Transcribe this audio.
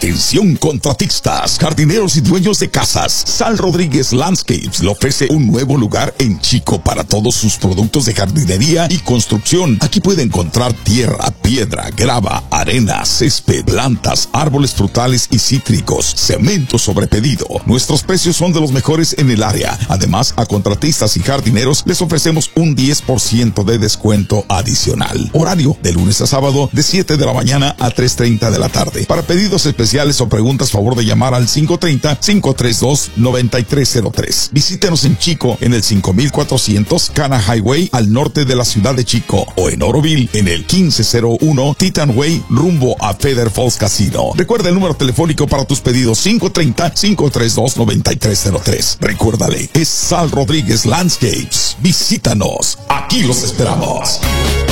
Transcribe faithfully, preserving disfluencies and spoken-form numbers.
Atención contratistas, jardineros y dueños de casas. Sal Rodríguez Landscapes le ofrece un nuevo lugar en Chico para todos sus productos de jardinería y construcción. Aquí puede encontrar tierra, piedra, grava, arena, césped, plantas, árboles frutales y cítricos, cemento sobre pedido. Nuestros precios son de los mejores en el área. Además, a contratistas y jardineros les ofrecemos un diez por ciento de descuento adicional. Horario de lunes a sábado de siete de la mañana a tres treinta de la tarde. Para pedidos especiales o preguntas, favor de llamar al cinco tres cero, cinco tres dos, nueve tres cero tres. Visítenos en Chico en el cinco mil cuatrocientos Cana Highway al norte de la ciudad de Chico, o en Oroville en el quince cero uno Titan Way rumbo a Feather Falls Casino. Recuerda el número telefónico para tus pedidos: cinco tres cero, cinco tres dos, nueve tres cero tres. Recuérdale, es Sal Rodríguez Landscapes. Visítanos, aquí los esperamos.